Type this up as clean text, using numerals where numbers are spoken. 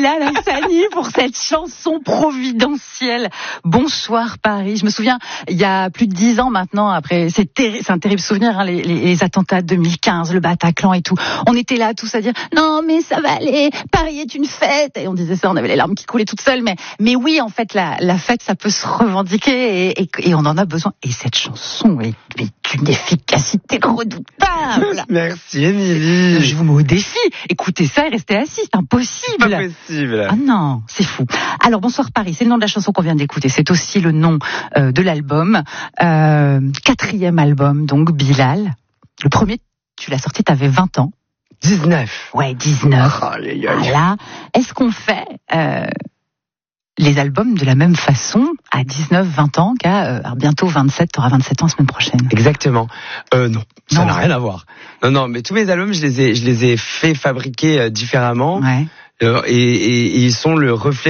Bilal Hassani pour cette chanson providentielle. Bonsoir Paris. Je me souviens, il y a plus de 10 ans maintenant, après, c'est un terrible souvenir, hein, les attentats de 2015, le Bataclan et tout. On était là tous à dire, non mais ça va aller, Paris est une fête. Et on disait ça, on avait les larmes qui coulaient toutes seules. Mais oui, en fait, la fête, ça peut se revendiquer et on en a besoin. Et cette chanson est d'une efficacité redoutable. Merci Émilie. Je vous mets au défi. Écoutez ça et restez assis, c'est impossible. Pas possible. Ah non, c'est fou. Alors Bonsoir Paris, c'est le nom de la chanson qu'on vient d'écouter. C'est aussi le nom de l'album. 4e album, donc Bilal. Le premier, tu l'as sorti, t'avais 20 ans. 19. Ouais, 19. Voilà. Est-ce qu'on fait les albums de la même façon à 19, 20 ans qu'à bientôt 27, t'auras 27 ans la semaine prochaine? Exactement. Non, ça n'a rien à voir. Non, mais tous mes albums, je les ai fait fabriquer différemment. Ouais. Et ils sont le reflet